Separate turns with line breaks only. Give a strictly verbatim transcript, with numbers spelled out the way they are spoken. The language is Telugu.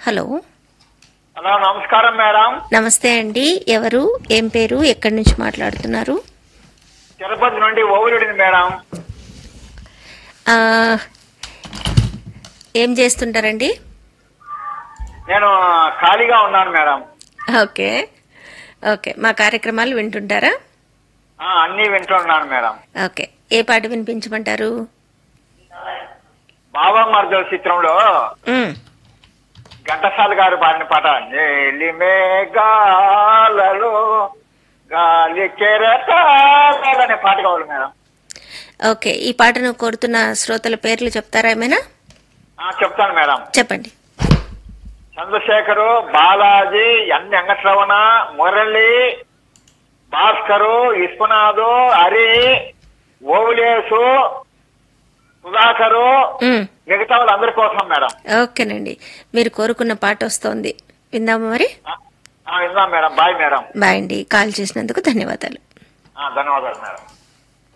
హలో.
హలో, నమస్కారం మేడం.
నమస్తే అండి. ఎవరు, ఏం పేరు, ఎక్కడి నుంచి మాట్లాడుతున్నారు?
తిరుపతి నుండి ఓవులుడిని మేడం.
ఆ, ఏం చేస్తుంటారండి?
నేను ఖాళీగా ఉన్నాను మేడం.
ఓకే ఓకే మా కార్యక్రమాలు వింటుంటారా?
ఆ, అన్నీ వింటున్నాను మేడం.
ఓకే, ఏ పాట వినిపించమంటారు?
బాబా మర్దల్ చిత్రంలో
మ్,
ఘంటసాల గారు పాడిన పాట నీలి మేఘాలలో గాలి కెరటాలలో అనే పాట కావాలి మేడం.
ఓకే, ఈ పాటను కోరుతున్న శ్రోతల పేర్లు చెప్తారా ఏమైనా?
ఆ, చెప్తాను మేడం.
చెప్పండి.
చంద్రశేఖరు, బాలాజీ, ఎన్ వెంకటరమణ, మురళి, భాస్కరు, విశ్వనాథు, హరి, ఓవులేసు, సుధాకరు,
మ్,
మిగతా వాళ్ళందరి కోసం మేడం.
ఓకేనండి, మీరు కోరుకున్న పాట వస్తోంది, విందామా మరి?
ఆ, ఆ, విందాం మేడం. Bye madam.
బాయ్ అండి, కాల్ చేసినందుకు ధన్యవాదాలు.
ఆ, ధన్యవాదాలు మేడం.